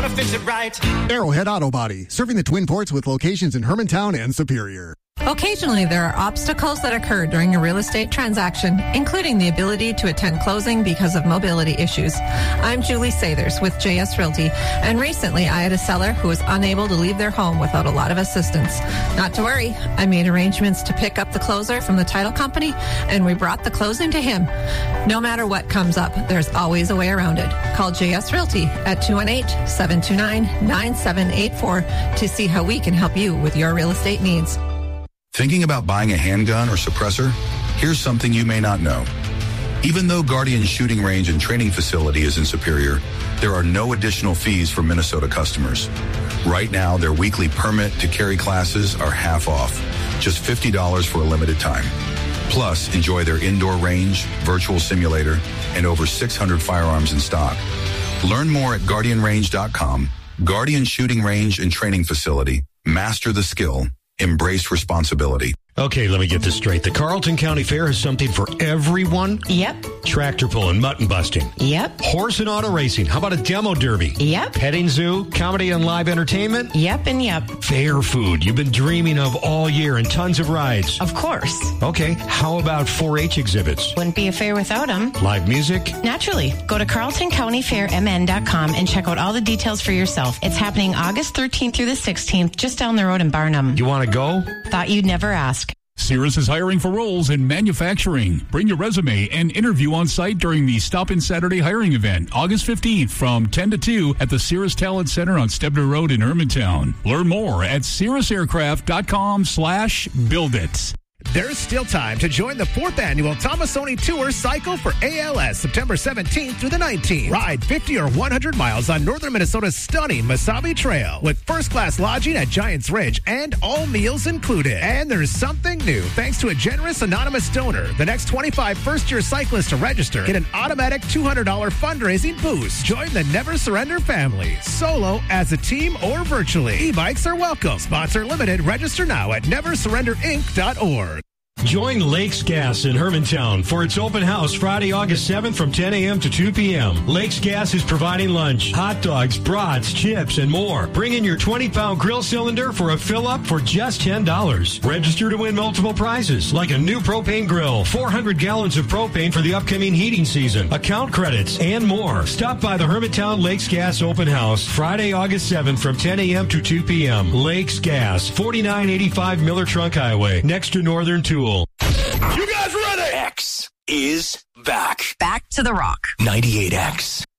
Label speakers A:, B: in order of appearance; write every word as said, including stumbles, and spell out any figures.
A: gonna fix it right.
B: Arrowhead Auto Body, serving the Twin Ports with locations in Hermantown and Superior.
C: Occasionally, there are obstacles that occur during a real estate transaction, including the ability to attend closing because of mobility issues. I'm Julie Sathers with J S Realty, and recently I had a seller who was unable to leave their home without a lot of assistance. Not to worry, I made arrangements to pick up the closer from the title company, and we brought the closing to him. No matter what comes up, there's always a way around it. Call J S Realty at two one eight, seven two nine, nine seven eight four to see how we can help you with your real estate needs.
D: Thinking about buying a handgun or suppressor? Here's something you may not know. Even though Guardian Shooting Range and Training Facility is in Superior, there are no additional fees for Minnesota customers. Right now, their weekly permit to carry classes are half off, just fifty dollars for a limited time. Plus, enjoy their indoor range, virtual simulator, and over six hundred firearms in stock. Learn more at guardian range dot com. Guardian Shooting Range and Training Facility. Master the skill. Embrace responsibility.
E: Okay, let me get this straight. The Carlton County Fair has something for everyone?
F: Yep.
E: Tractor pulling, mutton busting.
F: Yep.
E: Horse and auto racing. How about a demo derby?
F: Yep.
E: Petting zoo, comedy and live entertainment?
F: Yep and yep.
E: Fair food you've been dreaming of all year and tons of rides.
F: Of course.
E: Okay, how about four H exhibits?
F: Wouldn't be a fair without them.
E: Live music?
F: Naturally. Go to carlton county fair m n dot com and check out all the details for yourself. It's happening August thirteenth through the sixteenth, just down the road in Barnum.
E: You want to go?
F: Thought you'd never ask.
G: Cirrus is hiring for roles in manufacturing. Bring your resume and interview on site during the Stop-In Saturday hiring event, August fifteenth from ten to two at the Cirrus Talent Center on Stebner Road in Hermantown. Learn more at cirrus aircraft dot com slash build it.
H: There's still time to join the fourth annual Tomasoni Tour Cycle for A L S, September seventeenth through the nineteenth. Ride fifty or one hundred miles on northern Minnesota's stunning Mesabi Trail with first-class lodging at Giants Ridge and all meals included. And there's something new. Thanks to a generous anonymous donor, the next twenty-five first-year cyclists to register get an automatic two hundred dollars fundraising boost. Join the Never Surrender family, solo, as a team, or virtually. E-bikes are welcome. Sponsor limited. Register now at never surrender inc dot org.
E: Join Lakes Gas in Hermantown for its open house Friday, August seventh from ten a.m. to two p.m. Lakes Gas is providing lunch, hot dogs, brats, chips, and more. Bring in your twenty-pound grill cylinder for a fill-up for just ten dollars. Register to win multiple prizes, like a new propane grill, four hundred gallons of propane for the upcoming heating season, account credits, and more. Stop by the Hermantown Lakes Gas open house Friday, August seventh from ten a.m. to two p.m. Lakes Gas, forty-nine eighty-five Miller Trunk Highway, next to Northern Tool.
A: You guys ready? X is back.
I: Back to the Rock.
A: ninety-eight X.